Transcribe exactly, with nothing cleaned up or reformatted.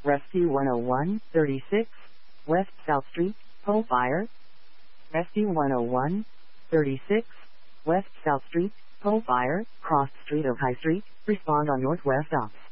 Rescue one oh one, thirty-six, West South Street, Pole Fire. Rescue one oh one, thirty-six, West South Street, Pole Fire, cross street of High Street, respond on Northwest Ops.